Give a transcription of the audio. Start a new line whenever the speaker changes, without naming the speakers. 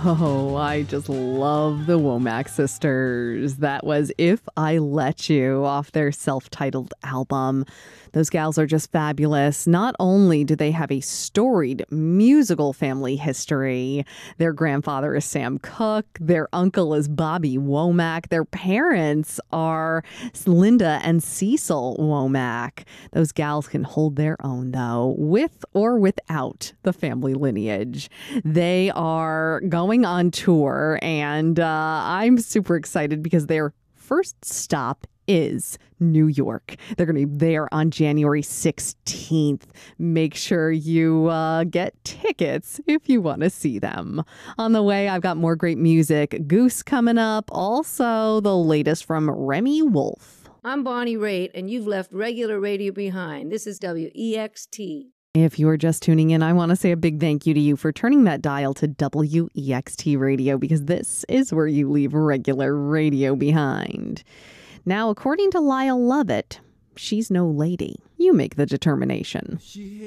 Oh, I just love the Womack sisters. That was If I Let You off their self-titled album. Those gals are just fabulous. Not only do they have a storied musical family history, their grandfather is Sam Cooke, their uncle is Bobby Womack, their parents are Linda and Cecil Womack. Those gals can hold their own, though, with or without the family lineage. They are going on tour, and I'm super excited because their first stop is New York. They're going to be there on January 16th. Make sure you get tickets if you want to see them. On the way, I've got more great music. Goose coming up. Also, the latest from Remy Wolf.
I'm Bonnie Raitt, and you've left regular radio behind. This is WEXT.
If you're just tuning in, I want to say a big thank you to you for turning that dial to WEXT Radio, because this is where you leave regular radio behind. Now, according to Lyle Lovett, she's no lady. You make the determination.